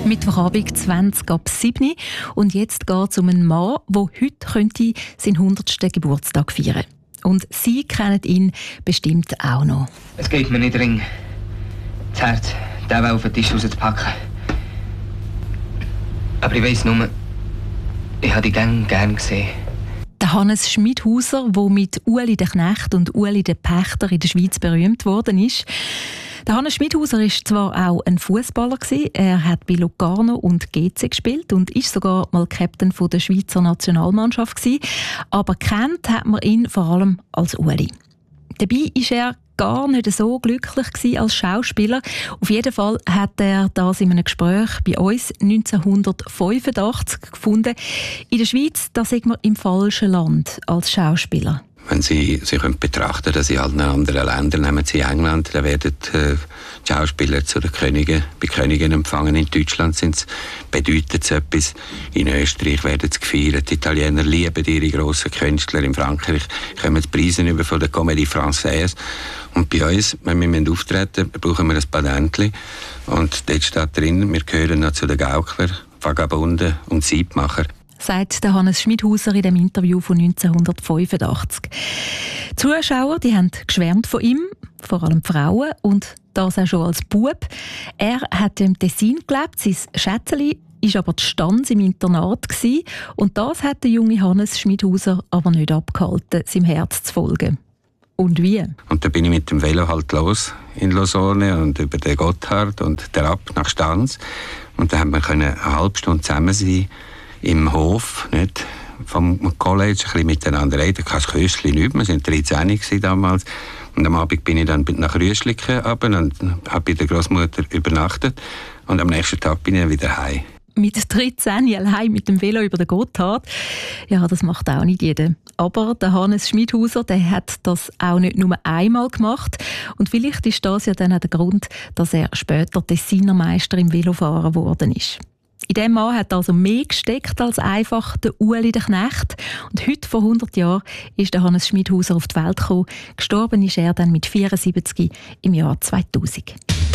Mittwochabend 20 ab 7 Uhr. Und jetzt geht es um einen Mann, der heute könnte seinen 100. Geburtstag feiern. Und Sie kennen ihn bestimmt auch noch. Es geht mir nicht ring. Das Herz, den auf den Tisch rauszupacken. Aber ich weiss nur, ich habe die Gänge gern gesehen. Der Hannes Schmidhauser, der mit Ueli der Knecht und Ueli der Pächter in der Schweiz berühmt worden ist. Der Hannes Schmidhauser war zwar auch ein Fußballer, er hat bei Locarno und GC gespielt und ist sogar mal Captain der Schweizer Nationalmannschaft gewesen, aber kennt hat man ihn vor allem als Ueli. Dabei ist er gar nicht so glücklich gewesen als Schauspieler. Auf jeden Fall hat er das in einem Gespräch bei uns 1985 gefunden. In der Schweiz, da sind wir im falschen Land als Schauspieler. Wenn Sie sich betrachten, dass in allen anderen Ländern, nehmen Sie England, da werden die Schauspieler zu den Königen, bei Königen empfangen. In Deutschland bedeutet es etwas. In Österreich werden sie gefeiert. Die Italiener lieben ihre grossen Künstler. In Frankreich kommen die Preise über von der Comédie Française. Und bei uns, wenn wir auftreten, brauchen wir ein Patentchen. Und dort steht drin, wir gehören noch zu den Gaukler, Vagabunden und Siebmacher. Sagt der Hannes Schmidhauser in dem Interview von 1985. Die Zuschauer, die haben geschwärmt von ihm, vor allem die Frauen, und das auch schon als Bub. Er hat im Tessin gelebt, sein Schätzeli war aber die Stanz im Internat gewesen, und das hat der junge Hannes Schmidhauser aber nicht abgehalten, seinem Herz zu folgen. Und wie? Und dann bin ich mit dem Velo halt los in Lausanne und über den Gotthard und der ab nach Stanz. Und dann haben wir eine halbe Stunde zusammen sein im Hof, nicht? Vom College, ein bisschen miteinander reden. Kein Köstchen nicht mehr, wir waren 13 damals. Und am Abend bin ich dann nach Rüschliken runter und habe bei der Großmutter übernachtet. Und am nächsten Tag bin ich dann wieder heim. Mit 13 allein mit dem Velo über den Gotthard. Ja, das macht auch nicht jeder. Aber der Hannes Schmidhauser, der hat das auch nicht nur einmal gemacht. Und vielleicht ist das ja dann auch der Grund, dass er später Tessiner Meister im Velofahren geworden ist. In diesem Mann hat also mehr gesteckt als einfach der Ueli der Knecht. Und heute, vor 100 Jahren, ist der Hannes Schmidhauser auf die Welt gekommen. Gestorben ist er dann mit 74 im Jahr 2000.